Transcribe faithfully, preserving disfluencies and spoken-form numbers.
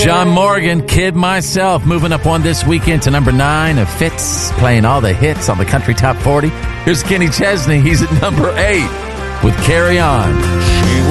John Morgan, Kid Myself, moving up one this weekend to number nine of Fitz, playing all the hits on the Country Top forty. Here's Kenny Chesney. He's at number eight with Carry On.